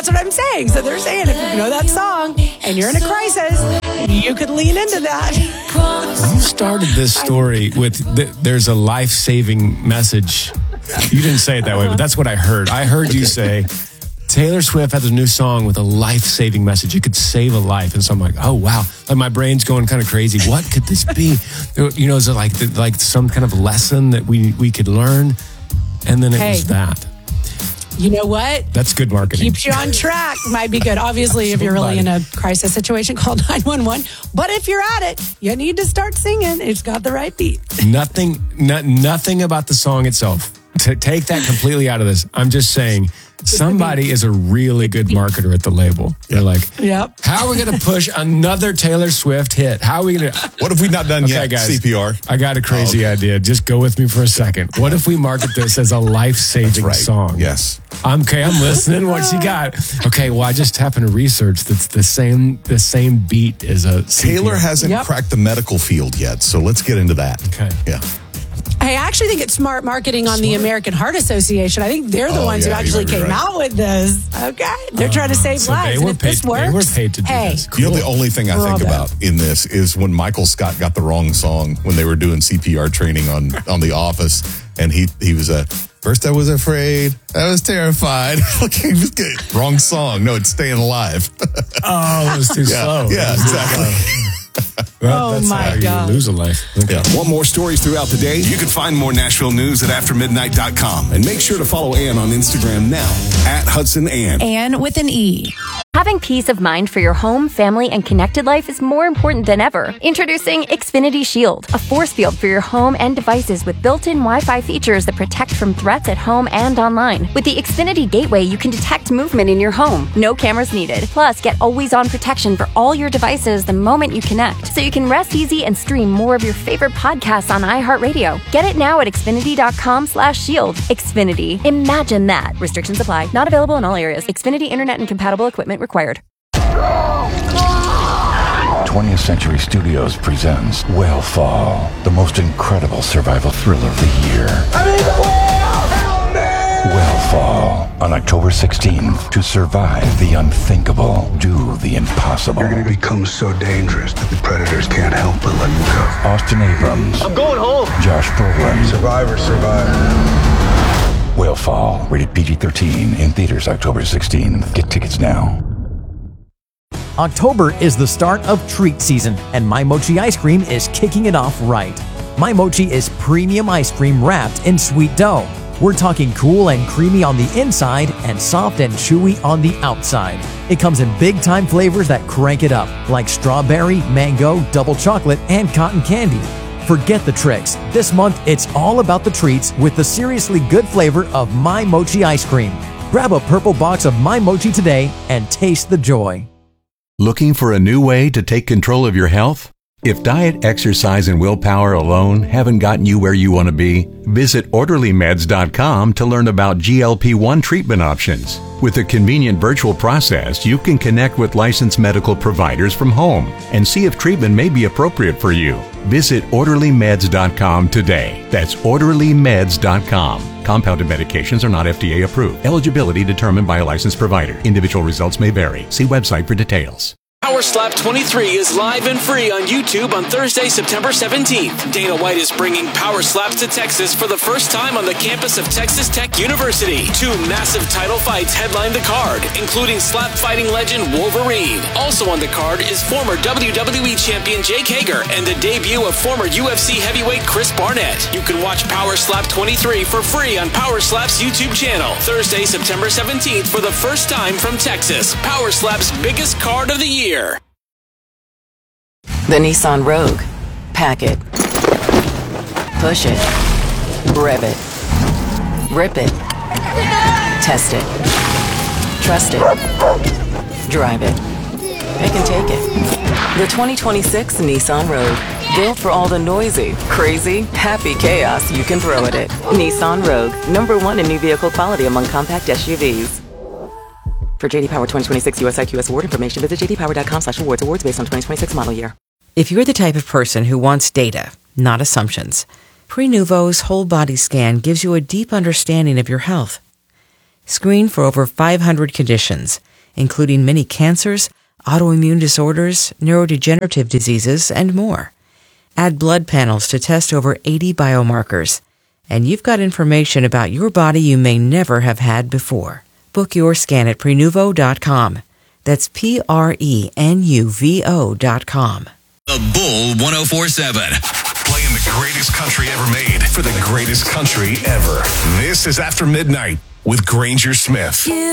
that's what I'm saying. So they're saying if you know that song and you're in a crisis, you could lean into that. You started this story with there's a life-saving message. You didn't say it that way, but that's what I heard. I heard you say Taylor Swift has a new song with a life-saving message. It could save a life. And so I'm like, oh, wow. Like my brain's going kind of crazy. What could this be? You know, is it like some kind of lesson that we could learn? And then it was that. You know what? That's good marketing. Keeps you on track. Might be good. Obviously, if you're really in a crisis situation, call 911. But if you're at it, you need to start singing. It's got the right beat. Nothing about the song itself. To take that completely out of this, I'm just saying somebody is a really good marketer at the label. They're like, how are we going to push another Taylor Swift hit? How are we going to... What have we not done yet, guys, CPR? I got a crazy idea. Just go with me for a second. What if we market this as a life-saving song? Yes. I'm listening. What you got? Okay, well, I just happened to research that's the same beat as a CPR. Taylor hasn't cracked the medical field yet, so let's get into that. Okay. Yeah. I actually think it's smart marketing on the American Heart Association. I think they're the ones who actually came out with this. Okay. They're trying to save lives. They were and if this works, they were paid to do this. Cool. You know, the only thing I think about in this is when Michael Scott got the wrong song when they were doing CPR training on The Office. And he was first I was afraid, I was terrified. Wrong song. No, it's Staying Alive. Oh, it was too slow. Yeah, exactly. Well, that's how you lose a life. Okay. Yeah. Want more stories throughout the day? You can find more Nashville news at aftermidnight.com. And make sure to follow Ann on Instagram now at Hudson Ann. Ann with an E. Having peace of mind for your home, family, and connected life is more important than ever. Introducing Xfinity Shield, a force field for your home and devices with built-in Wi-Fi features that protect from threats at home and online. With the Xfinity Gateway, you can detect movement in your home. No cameras needed. Plus, get always-on protection for all your devices the moment you connect, so you can rest easy and stream more of your favorite podcasts on iHeartRadio. Get it now at Xfinity.com/shield. Xfinity. Imagine that. Restrictions apply. Not available in all areas. Xfinity Internet and compatible equipment required. 20th Century Studios presents Whale the most incredible survival thriller of the year. I'm in the whale! Help me! Whale on October 16th. To survive the unthinkable, do the impossible. You're going to become so dangerous that the predators can't help but let you go. Austin Abrams. I'm going home. Josh Brolin. Survivor. Whale, rated PG-13, in theaters October 16th. Get tickets now. October is the start of treat season, and My Mochi ice cream is kicking it off right. My Mochi is premium ice cream wrapped in sweet dough. We're talking cool and creamy on the inside and soft and chewy on the outside. It comes in big-time flavors that crank it up, like strawberry, mango, double chocolate, and cotton candy. Forget the tricks. This month, it's all about the treats with the seriously good flavor of My Mochi ice cream. Grab a purple box of My Mochi today and taste the joy. Looking for a new way to take control of your health? If diet, exercise, and willpower alone haven't gotten you where you want to be, visit OrderlyMeds.com to learn about GLP-1 treatment options. With a convenient virtual process, you can connect with licensed medical providers from home and see if treatment may be appropriate for you. Visit OrderlyMeds.com today. That's OrderlyMeds.com. Compounded medications are not FDA approved. Eligibility determined by a licensed provider. Individual results may vary. See website for details. Power Slap 23 is live and free on YouTube on Thursday, September 17th. Dana White is bringing Power Slaps to Texas for the first time on the campus of Texas Tech University. 2 massive title fights headline the card, including slap fighting legend Wolverine. Also on the card is former WWE champion Jake Hager and the debut of former UFC heavyweight Chris Barnett. You can watch Power Slap 23 for free on Power Slap's YouTube channel. Thursday, September 17th for the first time from Texas. Power Slap's biggest card of the year. The Nissan Rogue. Pack it. Push it. Rev it. Rip it. Test it. Trust it. Drive it. Pick and take it. The 2026 Nissan Rogue. Built for all the noisy, crazy, happy chaos you can throw at it. Nissan Rogue. #1 in new vehicle quality among compact SUVs. For JD Power 2026 US IQS award information, visit jdpower.com/awards. Awards based on 2026 model year. If you're the type of person who wants data, not assumptions, Prenuvo's whole body scan gives you a deep understanding of your health. Screen for over 500 conditions. including many cancers, autoimmune disorders, neurodegenerative diseases, and more. Add blood panels to test over 80 biomarkers. And you've got information about your body you may never have had before. Book your scan at Prenuvo.com. That's Prenuvo.com. The Bull 1047. Playing the greatest country ever made for the greatest country ever. This is After Midnight with Granger Smith.